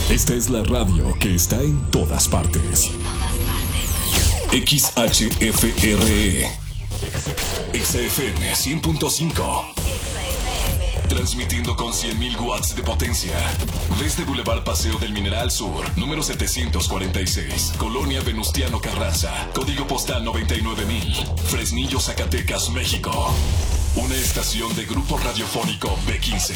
Esta es la radio que está en todas partes. XHFRE. XFM 100.5. Transmitiendo con 100.000 watts de potencia. Desde Boulevard Paseo del Mineral Sur, número 746, Colonia Venustiano Carranza, código postal 99,000, Fresnillo, Zacatecas, México. Una estación de Grupo Radiofónico B15.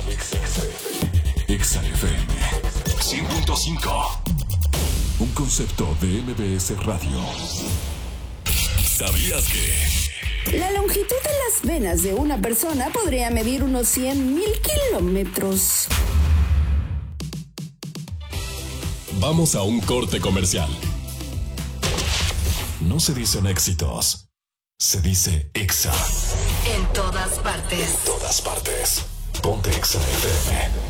XFM 100.5. Un concepto de MBS Radio. ¿Sabías que? La longitud de las venas de una persona podría medir unos 100,000 kilómetros. Vamos a un corte comercial. No se dicen éxitos, se dice Exa. En todas partes. En todas partes. Ponte Exa FM.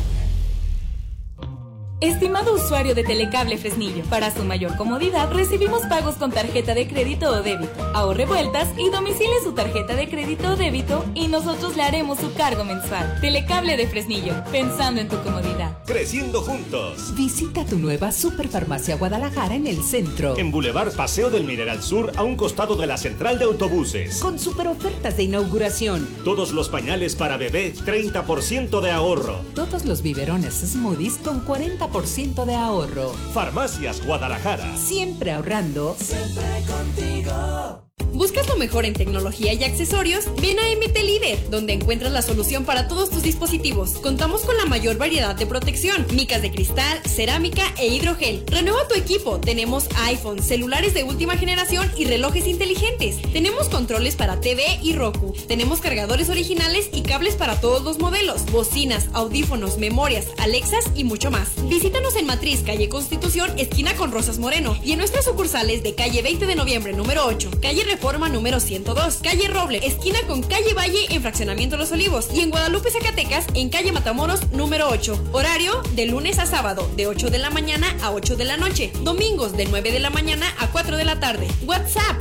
Estimado usuario de Telecable Fresnillo, para su mayor comodidad recibimos pagos con tarjeta de crédito o débito. Ahorre vueltas y domicile su tarjeta de crédito o débito y nosotros le haremos su cargo mensual. Telecable de Fresnillo, pensando en tu comodidad. Creciendo juntos. Visita tu nueva Superfarmacia Guadalajara en el centro. En Boulevard Paseo del Mineral Sur, a un costado de la central de autobuses. Con super ofertas de inauguración. Todos los pañales para bebé, 30% de ahorro. Todos los biberones smoothies con 40% de ahorro. Farmacias Guadalajara. Siempre ahorrando. Siempre contigo. ¿Buscas lo mejor en tecnología y accesorios? Ven a MT Líder, donde encuentras la solución para todos tus dispositivos. Contamos con la mayor variedad de protección, micas de cristal, cerámica e hidrogel. Renueva tu equipo. Tenemos iPhone, celulares de última generación y relojes inteligentes. Tenemos controles para TV y Roku. Tenemos cargadores originales y cables para todos los modelos, bocinas, audífonos, memorias, Alexas y mucho más. Visítanos en Matriz, calle Constitución, esquina con Rosas Moreno, y en nuestras sucursales de calle 20 de noviembre, número 8, calle Reforma número 102, calle Roble, esquina con calle Valle en Fraccionamiento Los Olivos, y en Guadalupe, Zacatecas, en calle Matamoros número 8. Horario de lunes a sábado, de 8 de la mañana a 8 de la noche. Domingos de 9 de la mañana a 4 de la tarde. WhatsApp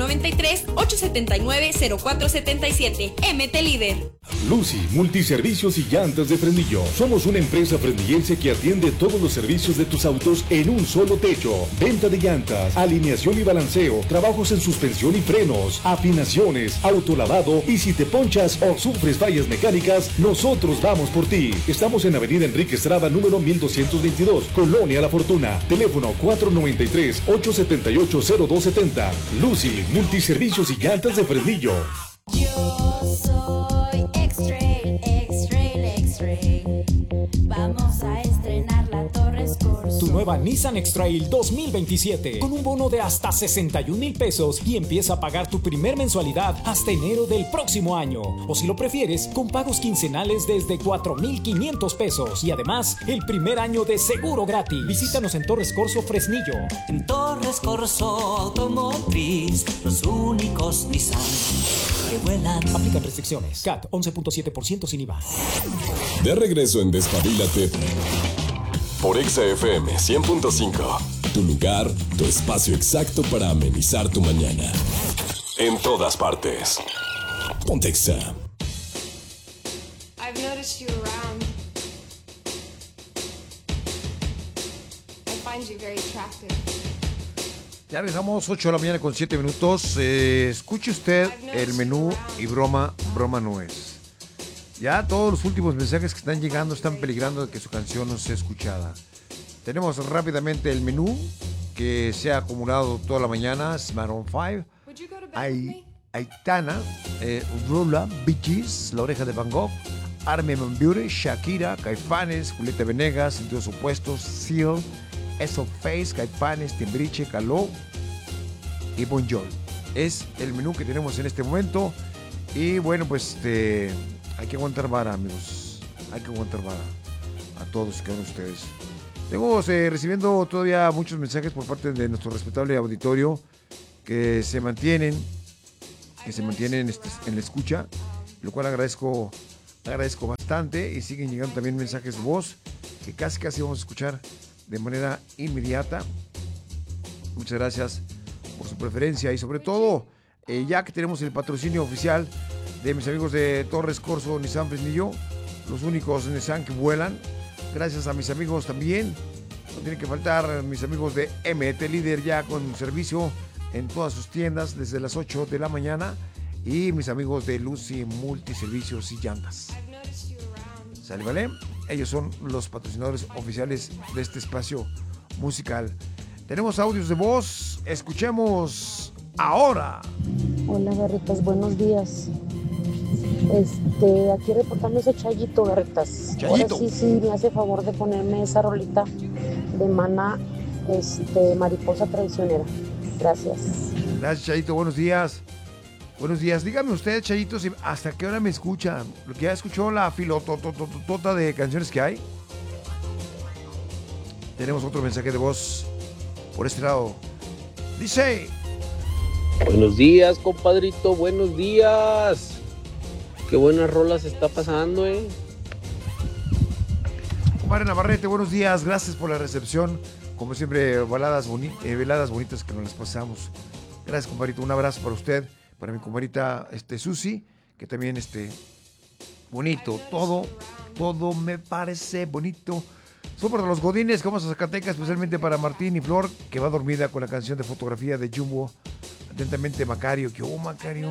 493-879-0477. MT Líder. Lucy, multiservicios y llantas de Fresnillo. Somos una empresa fresnillense que atiende todos los servicios de tus autos en un solo techo. Venta de llantas, alineación y balanceo, trabajos en suspensión y frenos, afinaciones, autolavado, y si te ponchas o sufres fallas mecánicas, nosotros vamos por ti. Estamos en Avenida Enrique Estrada, número 1222, Colonia La Fortuna. Teléfono 493-878-0270. Lucy, multiservicios y llantas de Fresnillo. Yo soy X-Trail, X-Trail, X-Trail. Vamos a estrenar la Torres Corso. Tu nueva Nissan X-Trail 2027 con un bono de hasta 61,000 pesos y empieza a pagar tu primer mensualidad hasta enero del próximo año. O si lo prefieres, con pagos quincenales desde 4,500 pesos y además el primer año de seguro gratis. Visítanos en Torres Corso, Fresnillo. En Torres Corso Automotriz, los únicos Nissan que vuelan. Aplican restricciones. CAT 11.7% sin IVA. De regreso en Despabilate por XFM 100.5. Tu lugar, tu espacio exacto para amenizar tu mañana. En todas partes. Ponte Exa. I've noticed you around. I find you very attractive. Ya regresamos, 8 de la mañana con 7 minutos. Escuche usted el menú y broma no es. Ya todos los últimos mensajes que están llegando están peligrando de que su canción no sea escuchada. Tenemos rápidamente el menú que se ha acumulado toda la mañana. Maroon 5, Aitana, Rula, Bee Gees, La Oreja de Van Gogh, Armin van Buuren, Shakira, Caifanes, Julieta Venegas, Sentidos Opuestos, Seal, Eso Face, Caifanes, Timbriche, Caló y Bon Jovi. Es el menú que tenemos en este momento. Y bueno, pues hay que aguantar vara, amigos. Hay que aguantar vara a todos y cada uno de ustedes. Tengo recibiendo todavía muchos mensajes por parte de nuestro respetable auditorio que se mantienen en la escucha, lo cual agradezco bastante, y siguen llegando también mensajes de voz que casi vamos a escuchar de manera inmediata. Muchas gracias por su preferencia y sobre todo ya que tenemos el patrocinio oficial de mis amigos de Torres Corso Nissan Fresnillo, los únicos Nissan que vuelan. Gracias a mis amigos también tiene que faltar mis amigos de MT Líder, ya con servicio en todas sus tiendas desde las 8 de la mañana. Y mis amigos de Lucy Multiservicios y Llantas. ¿Sale, vale? Ellos son los patrocinadores oficiales de este espacio musical. Tenemos audios de voz. Escuchemos ahora. Hola, Garritas, buenos días. Aquí reportándose Chayito, Garritas. Chayito. Ahora sí, me hace favor de ponerme esa rolita de Maná, Mariposa Traicionera. Gracias. Gracias, Chayito. Buenos días. Buenos días. Dígame usted, Chayito, ¿hasta qué hora me escucha? Lo que ya escuchó la filotototota de canciones que hay. Tenemos otro mensaje de voz por este lado. Dice: buenos días, compadrito, buenos días. Qué buenas rolas está pasando, Compadre Navarrete, buenos días. Gracias por la recepción. Como siempre, veladas bonitas que nos las pasamos. Gracias, compadrito. Un abrazo para usted, para mi compadrita Susi, que también bonito. Todo me parece bonito. Son para los godines que vamos a Zacatecas, especialmente para Martín y Flor, que va dormida con la canción de fotografía de Jumbo. Atentamente, Macario. ¿Qué hubo, Macario?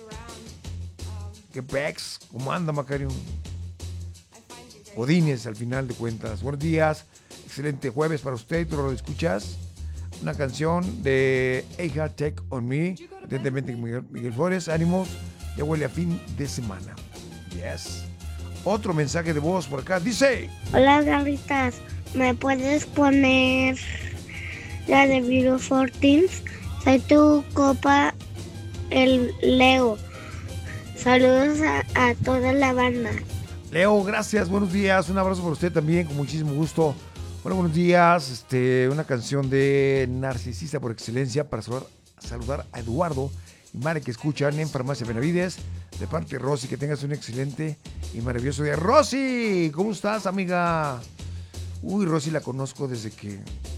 ¿Qué pex? ¿Cómo anda, Macario? Godines, al final de cuentas. Buenos días. Excelente jueves para usted. ¿Tú lo escuchas? Una canción de Eija Take On Me. Atentamente, Miguel Flores. Ánimos. Ya huele a fin de semana. Yes. Otro mensaje de voz por acá. Dice: hola, Garritas. ¿Me puedes poner la de Viro 14? Soy tu copa, el Leo. Saludos a toda la banda. Leo, gracias. Buenos días. Un abrazo para usted también, con muchísimo gusto. Bueno, buenos días. Una canción de Narcisista por excelencia para saludar a Eduardo y Mari, que escuchan en Farmacia Benavides, de parte de Rosy. Que tengas un excelente y maravilloso día. Rosy, ¿cómo estás, amiga? Uy, Rosy la conozco desde que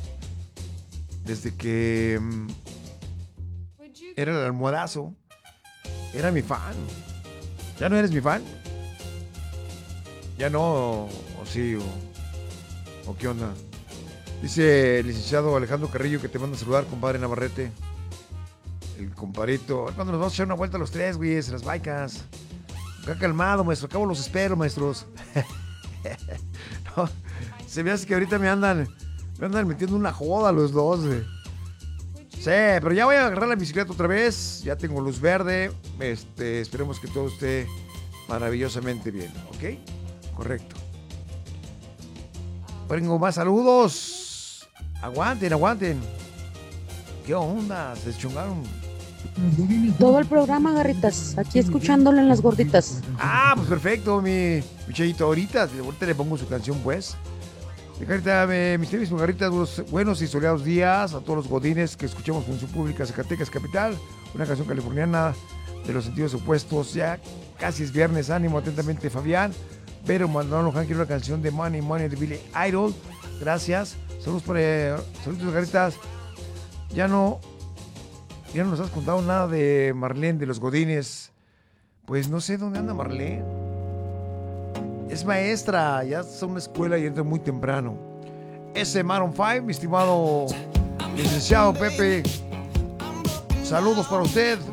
era el almohadazo. Era mi fan. ¿Ya no eres mi fan? Ya no, o sí, o qué onda. Dice el licenciado Alejandro Carrillo que te manda a saludar, compadre Navarrete. El compadrito. ¿Cuándo nos vamos a echar una vuelta los tres, güey? En las bikes. Acá calmado, maestro. Acabo los espero, maestros. No, se me hace que ahorita me andan metiendo una joda los dos, güey. Sí, pero ya voy a agarrar la bicicleta otra vez. Ya tengo luz verde. Esperemos que todo esté maravillosamente bien, ¿ok? Correcto. Tengo más saludos. Aguanten. ¿Qué onda? Se deschungaron. Todo el programa, Garritas. Aquí escuchándolo en las gorditas. Ah, pues perfecto, mi Chayito. Ahorita le pongo su canción, pues. Garrita, mis tenis, Garritas, buenos y soleados días a todos los godines que escuchamos Función Pública Zacatecas Capital. Una canción californiana de los sentidos opuestos. Ya casi es viernes. Ánimo, atentamente, Fabián. Pero Manolo Han quiere una canción de Money de Billy Idol. Gracias. Saludos, Garritas. Ya no nos has contado nada de Marlene, de los godines. Pues no sé dónde anda Marlene. Es maestra, ya está en una escuela y entra muy temprano. Ese Maroon 5, mi estimado licenciado Pepe. Saludos para usted.